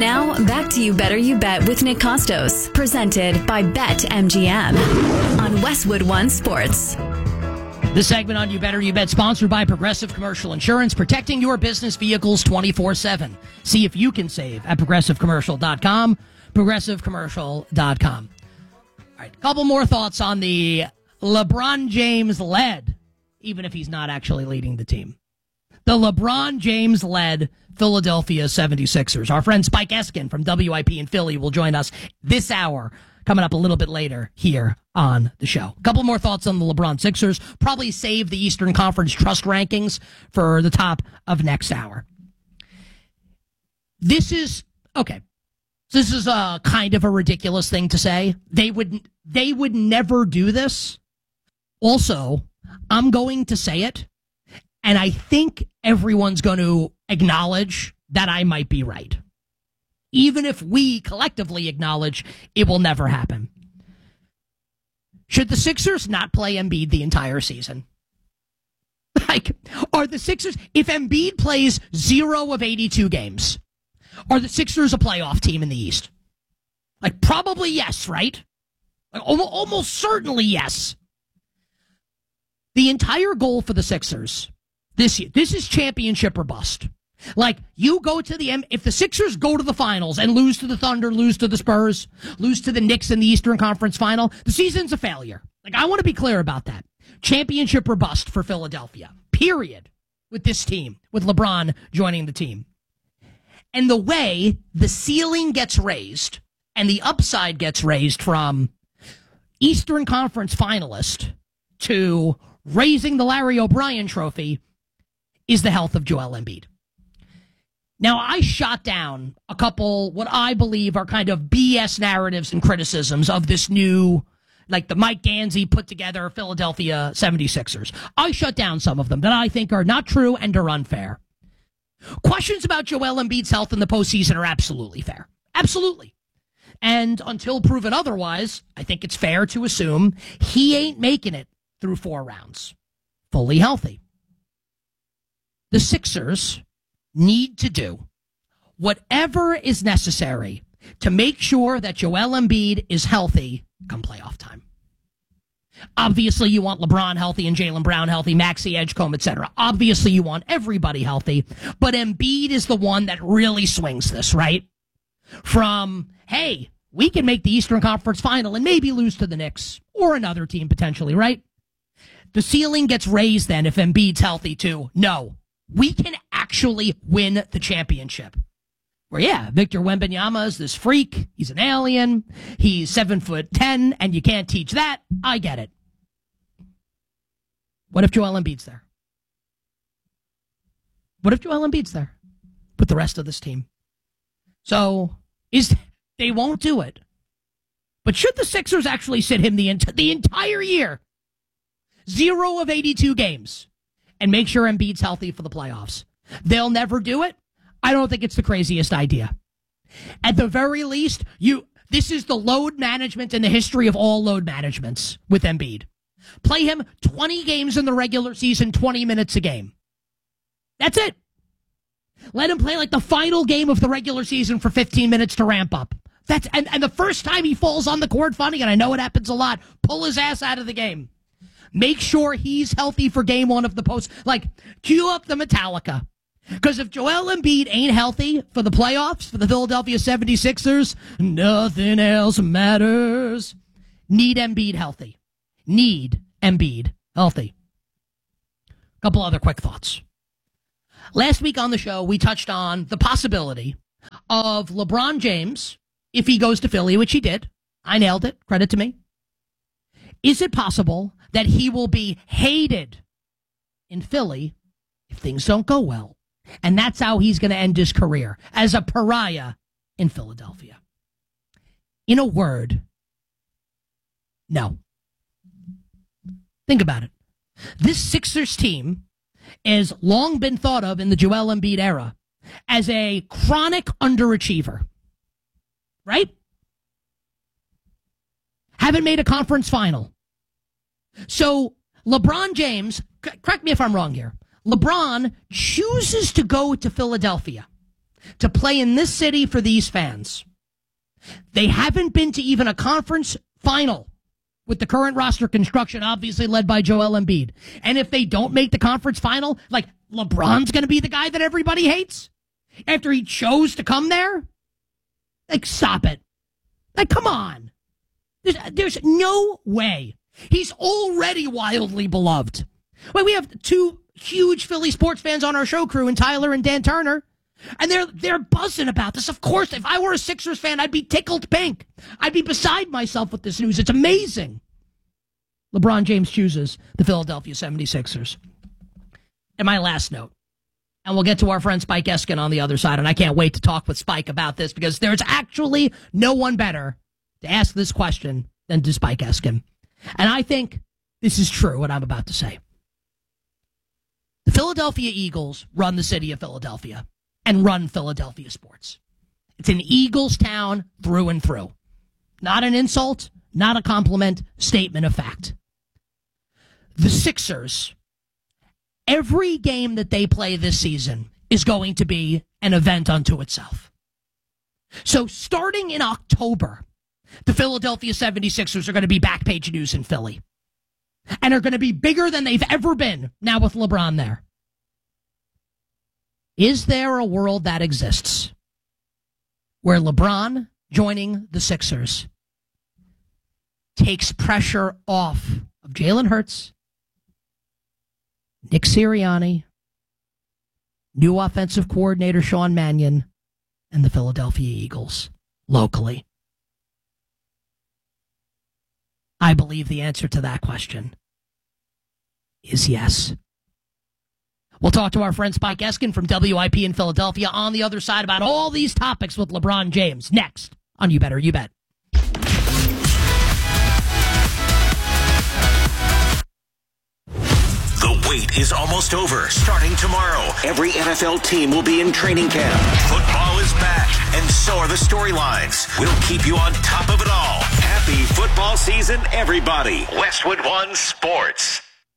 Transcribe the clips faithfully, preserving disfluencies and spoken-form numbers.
Now, back to You Better You Bet with Nick Costos, presented by BetMGM on Westwood One Sports. This segment on You Better You Bet, sponsored by Progressive Commercial Insurance, protecting your business vehicles twenty-four seven. See if you can save at progressive commercial dot com, progressive commercial dot com. All right, a couple more thoughts on the LeBron James-led, even if he's not actually leading the team. The LeBron James-led Philadelphia seventy-sixers. Our friend Spike Eskin from W I P in Philly will join us this hour, coming up a little bit later here on the show. A couple more thoughts on the LeBron Sixers. Probably save the Eastern Conference Trust rankings for the top of next hour. This is, okay, this is a kind of a ridiculous thing to say. They would, they would never do this. Also, I'm going to say it, and I think everyone's going to acknowledge that I might be right. Even if we collectively acknowledge it will never happen. Should the Sixers not play Embiid the entire season? Like, are the Sixers, if Embiid plays zero of eighty-two games, are the Sixers a playoff team in the East? Like, probably yes, right? Like, almost certainly yes. The entire goal for the Sixers this year, this is championship or bust. Like, you go to the, if the Sixers go to the finals and lose to the Thunder, lose to the Spurs, lose to the Knicks in the Eastern Conference final, the season's a failure. Like, I want to be clear about that. Championship or bust for Philadelphia. Period. With this team, with LeBron joining the team. And the way the ceiling gets raised and the upside gets raised from Eastern Conference finalist to raising the Larry O'Brien trophy is the health of Joel Embiid. Now, I shot down a couple, what I believe are kind of B S narratives and criticisms of this new, like the Mike Gansey put together Philadelphia seventy-sixers. I shut down some of them that I think are not true and are unfair. Questions about Joel Embiid's health in the postseason are absolutely fair. Absolutely. And until proven otherwise, I think it's fair to assume he ain't making it through four rounds fully healthy. The Sixers need to do whatever is necessary to make sure that Joel Embiid is healthy come playoff time. Obviously, you want LeBron healthy and Jaylen Brown healthy, Maxey, Edgecombe, et cetera. Obviously, you want everybody healthy, but Embiid is the one that really swings this, right? From, hey, we can make the Eastern Conference final and maybe lose to the Knicks or another team potentially, right? The ceiling gets raised then if Embiid's healthy too. No. We can actually win the championship. Where, yeah, Victor Wembanyama is this freak. He's an alien. He's seven foot ten, and you can't teach that. I get it. What if Joel Embiid's there? What if Joel Embiid's there with the rest of this team? So, is they won't do it. But should the Sixers actually sit him the, ent- the entire year? Zero of eighty-two games. And make sure Embiid's healthy for the playoffs. They'll never do it. I don't think it's the craziest idea. At the very least, you this is the load management in the history of all load managements with Embiid. Play him twenty games in the regular season, twenty minutes a game. That's it. Let him play like the final game of the regular season for fifteen minutes to ramp up. That's and, and the first time he falls on the court, funny, and I know it happens a lot, pull his ass out of the game. Make sure he's healthy for game one of the post. Like, cue up the Metallica. Because if Joel Embiid ain't healthy for the playoffs, for the Philadelphia seventy-sixers, nothing else matters. Need Embiid healthy. Need Embiid healthy. Couple other quick thoughts. Last week on the show, we touched on the possibility of LeBron James, if he goes to Philly, which he did. I nailed it. Credit to me. Is it possible that he will be hated in Philly if things don't go well? And that's how he's going to end his career, as a pariah in Philadelphia. In a word, no. Think about it. This Sixers team has long been thought of in the Joel Embiid era as a chronic underachiever. Right? Haven't made a conference final. So LeBron James, correct me if I'm wrong here, LeBron chooses to go to Philadelphia. to play in this city for these fans. They haven't been to even a conference final with the current roster construction, obviously led by Joel Embiid. And if they don't make the conference final, like LeBron's going to be the guy that everybody hates after he chose to come there? Like, stop it. Like, come on. There's, there's no way. He's already wildly beloved. Well, we have two huge Philly sports fans on our show crew, and Tyler and Dan Turner, and they're they're buzzing about this. Of course, if I were a Sixers fan, I'd be tickled pink. I'd be beside myself with this news. It's amazing. LeBron James chooses the Philadelphia seventy-sixers. And my last note, and we'll get to our friend Spike Eskin on the other side, and I can't wait to talk with Spike about this because there's actually no one better to ask this question than to Spike Eskin. And I think this is true, what I'm about to say. The Philadelphia Eagles run the city of Philadelphia and run Philadelphia sports. It's an Eagles town through and through. Not an insult, not a compliment, statement of fact. The Sixers, every game that they play this season is going to be an event unto itself. So starting in October, the Philadelphia seventy-sixers are going to be back page news in Philly. And are going to be bigger than they've ever been now with LeBron there. Is there a world that exists where LeBron joining the Sixers takes pressure off of Jalen Hurts, Nick Sirianni, new offensive coordinator Sean Mannion, and the Philadelphia Eagles locally? I believe the answer to that question is yes. We'll talk to our friend Spike Eskin from W I P in Philadelphia on the other side about all these topics with LeBron James next on You Better You Bet. The wait is almost over. Starting tomorrow, every N F L team will be in training camp. Football is back, and so are the storylines. We'll keep you on top of it all. Happy football season, everybody. Westwood One Sports.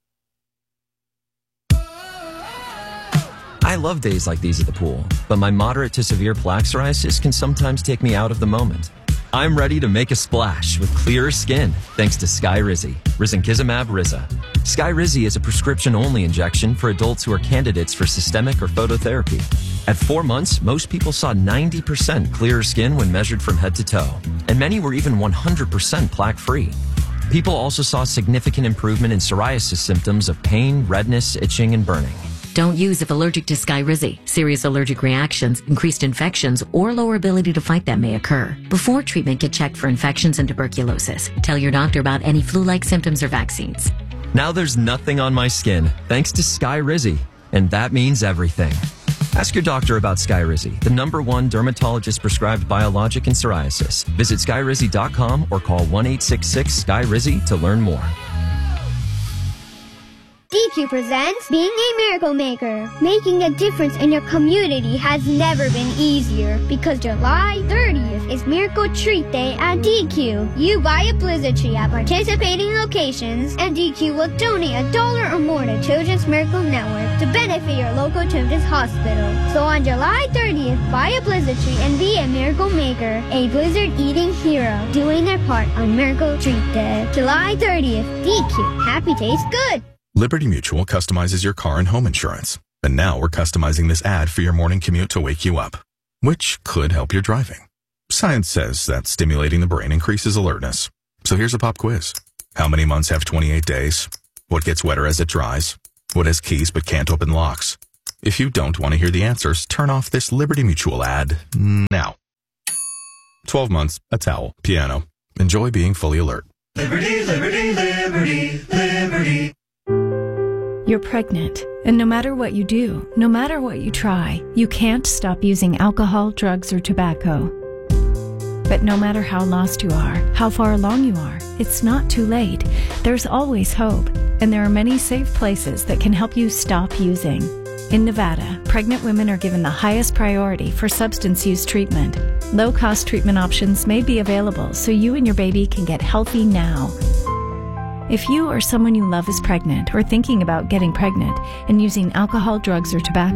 I love days like these at the pool, but my moderate to severe plaque psoriasis can sometimes take me out of the moment. I'm ready to make a splash with clearer skin thanks to Skyrizi, Risankizumab Riza. Skyrizi is a prescription-only injection for adults who are candidates for systemic or phototherapy. At four months, most people saw ninety percent clearer skin when measured from head to toe, and many were even one hundred percent plaque-free. People also saw significant improvement in psoriasis symptoms of pain, redness, itching, and burning. Don't use if allergic to Skyrizi. Serious allergic reactions, increased infections, or lower ability to fight them may occur. Before treatment, get checked for infections and tuberculosis. Tell your doctor about any flu-like symptoms or vaccines. Now there's nothing on my skin, thanks to Skyrizi, and that means everything. Ask your doctor about Skyrizi, the number one dermatologist-prescribed biologic in psoriasis. Visit Skyrizi dot com or call one eight six six S K Y R I Z I to learn more. D Q presents Being a Miracle Maker. Making a difference in your community has never been easier because July thirtieth is Miracle Treat Day at D Q. You buy a Blizzard tree at participating locations and D Q will donate a dollar or more to Children's Miracle Network to benefit your local children's hospital. So on July thirtieth, buy a Blizzard tree and be a Miracle Maker, a Blizzard eating hero, doing their part on Miracle Treat Day. July thirtieth, D Q. Happy tastes good. Liberty Mutual customizes your car and home insurance. And now we're customizing this ad for your morning commute to wake you up, which could help your driving. Science says that stimulating the brain increases alertness. So here's a pop quiz. How many months have twenty-eight days? What gets wetter as it dries? What has keys but can't open locks? If you don't want to hear the answers, turn off this Liberty Mutual ad now. twelve months, a towel, piano. Enjoy being fully alert. Liberty, liberty, liberty, liberty. You're pregnant, and no matter what you do, no matter what you try, you can't stop using alcohol, drugs, or tobacco. But no matter how lost you are, how far along you are, it's not too late. There's always hope, and there are many safe places that can help you stop using. In Nevada, pregnant women are given the highest priority for substance use treatment. Low-cost treatment options may be available so you and your baby can get healthy now. If you or someone you love is pregnant or thinking about getting pregnant and using alcohol, drugs, or tobacco,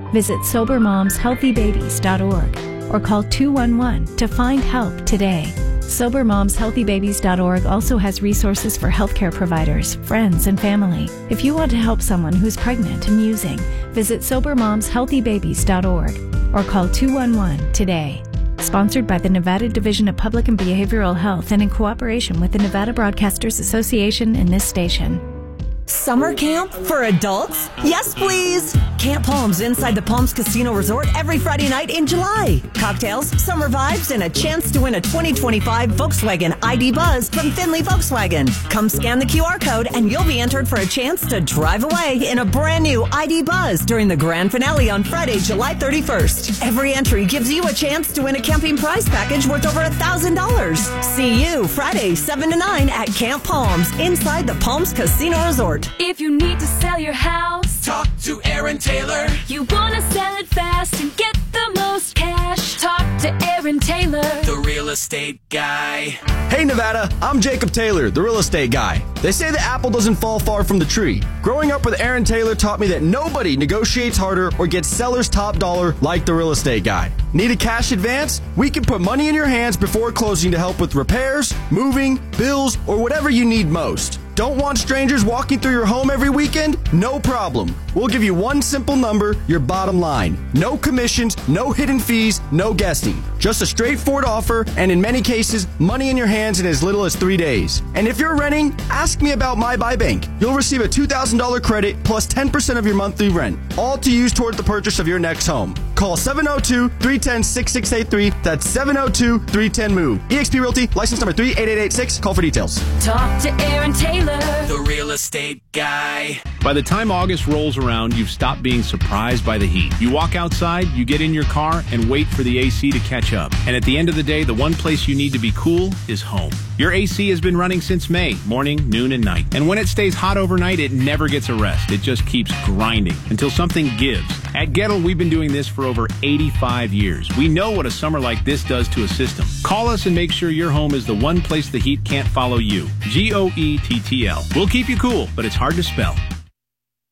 Visit sober moms healthy babies dot org or call two one one to find help today. sober moms healthy babies dot org also has resources for healthcare providers, friends, and family. If you want to help someone who's pregnant and using, visit sober moms healthy babies dot org or call two one one today. Sponsored by the Nevada Division of Public and Behavioral Health and in cooperation with the Nevada Broadcasters Association and this station. Summer camp for adults? Yes, please! Camp Palms inside the Palms Casino Resort every Friday night in July. Cocktails, summer vibes, and a chance to win a twenty twenty-five Volkswagen I D Buzz from Finley Volkswagen. Come scan the Q R code and you'll be entered for a chance to drive away in a brand new I D Buzz during the grand finale on Friday, July thirty-first. Every entry gives you a chance to win a camping prize package worth over one thousand dollars. See you Friday, seven to nine at Camp Palms inside the Palms Casino Resort. If you need to sell your house, talk to Aaron Taylor. You want to sell it fast and get the most cash, talk to Aaron Taylor, the real estate guy. Hey Nevada, I'm Jacob Taylor, the real estate guy. They say the apple doesn't fall far from the tree. Growing up with Aaron Taylor taught me that nobody negotiates harder or gets seller's top dollar like the real estate guy. Need a cash advance? We can put money in your hands before closing to help with repairs, moving, bills, or whatever you need most. Don't want strangers walking through your home every weekend? No problem. We'll give you one simple number, your bottom line. No commissions, no hidden fees, no guessing. Just a straightforward offer, and in many cases, money in your hands in as little as three days. And if you're renting, ask me about My Buy Bank. You'll receive a two thousand dollars credit plus ten percent of your monthly rent, all to use toward the purchase of your next home. Call seven oh two, three one zero, six six eight three. That's seven oh two, three one zero, MOVE. eXp Realty, license number three eight eight eight six. Call for details. talk to Aaron Taylor, the real estate guy. By the time August rolls around, you've stopped being surprised by the heat. You walk outside, you get in your car, and wait for the A C to catch up. And at the end of the day, the one place you need to be cool is home. Your A C has been running since May, morning, noon, and night. And when it stays hot overnight, it never gets a rest. It just keeps grinding until something gives. At Gettle, we've been doing this for over eighty-five years. We know what a summer like this does to a system. Call us and make sure your home is the one place the heat can't follow you. G O E T T L. We'll keep you cool, but it's hard to spell.